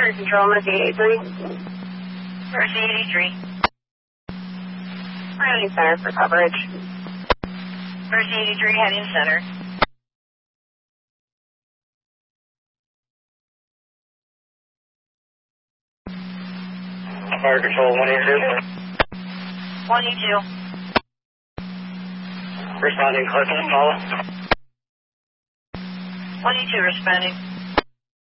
Cruise Control, Mercy 83. Mercy 83. Heading center for coverage. Mercy 83, heading center. Fire Control 182. 182. Responding, Clifton, follow. 182 responding.